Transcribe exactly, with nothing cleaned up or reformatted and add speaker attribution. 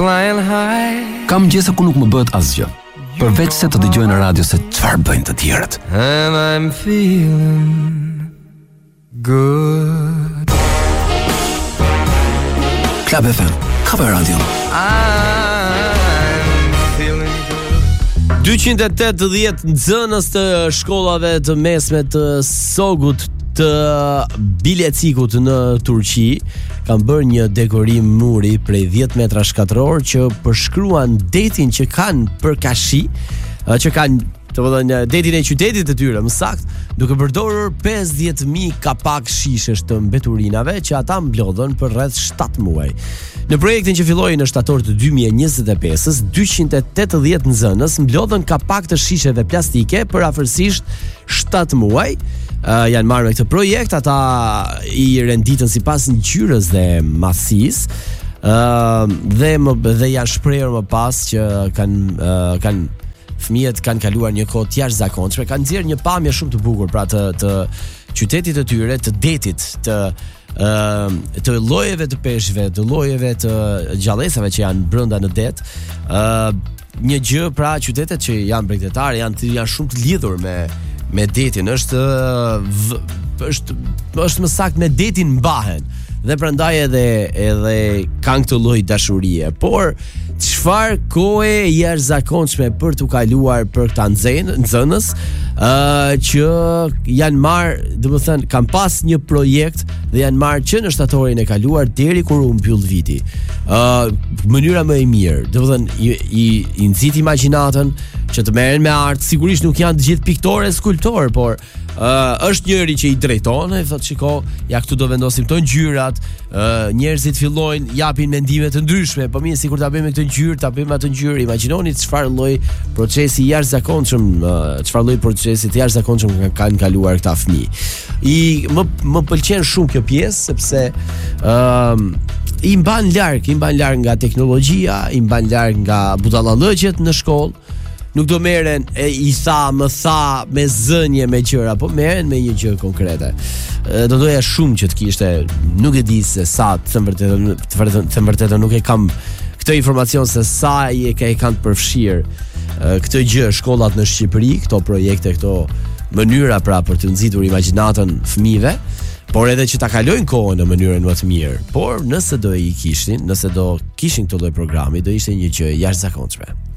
Speaker 1: Kam mëngjese ku nuk më bëhet asgjë, përveç se të dëgjoj në radio se çfarë bëjnë të tjerët.
Speaker 2: And I'm feeling good.
Speaker 1: Club F M, Cover Radio.
Speaker 2: I'm feeling good.
Speaker 3: dyqind e tetëdhjetë nxënës të shkollave të mesme të Sogut të Bilecikut në Turqi kanë bërë një dekorim muri prej dhjetë metra shkatror që përshkruan detin që kanë për kashi, që kanë të vëllën detin e qytetit të tyre, më sakt, duke përdorur pesëdhjetë mijë kapak shishesh të mbeturinave që ata mblodhen për rreth shtatë muaj. Në projektin që filloi në shtator të dy mijë e njëzet e pesë, dyqind e tetëdhjetë nxënës mblodhen kapak të shisheve plastike për afërsisht shtatë muaj. Uh, janë marrë me këtë projekt, ata i renditën sipas ngjyrës dhe masisë. Uh, dhe më, dhe janë shprehur më pas që kanë uh, kanë fëmijët kanë kaluar një kohë të jashtëzakonshme, kanë nxjerrë një pamje shumë të bukur pra të, të qytetit të tyre, të detit, të uh, të llojeve të peshqve, të llojeve të gjallësave që janë brenda në det. Uh, një gjë pra qytetet që janë bregdetar janë janë shumë të lidhur me me detin, është v, është është më saktë me detin mbahen dhe prandaj edhe edhe kanë këtë lloj dashurie. Por çfarë kohe jashtëzakonshme për t'u kaluar për këta nxënës, ë uh, që janë marrë, domethënë kanë pas një projekt dhe janë marrë që në shtatorin e kaluar deri kur u mbyll viti. ë uh, mënyra më e mirë, domethënë i i, i nxit imagjinatën që të merren me art, sigurisht nuk janë të gjithë piktorë e skulptorë, por uh, është njëri që i drejton, e thotë shiko, ja këtu do vendosim këto ngjyrat, uh, njerëzit fillojnë japin mendime të ndryshme, po mirë sikur ta bëjmë këtë ngjyrë, ta bëjmë atë ngjyrë, imagjinoni çfarë lloj procesi i jashtëzakonshëm, uh, çfarë lloj procesi të jashtëzakonshëm kanë, kanë kaluar këta fëmijë. I më më pëlqen shumë kjo pjesë sepse ë uh, i mban larg, i mban larg nga teknologjia, i mban larg nga budallallëqet në shkollë. Nuk do merren e i tha, më tha, me zënje, me gjëra, po merren me një gjë konkrete. E, do doja shumë që të kishte, nuk e di se sa të vërtetë, të vërtetë nuk e kam këtë informacion se sa i e ka e kanë të përfshirë këtë gjë shkollat në Shqipëri, këto projekte, këto mënyra pra për të nxitur imagjinatën fëmijëve, por edhe që ta kalojnë kohën në mënyrën më të mirë. Por nëse do i kishin, nëse do kishin këtë lloj programi, do ishte një gjë jashtëzakonshme.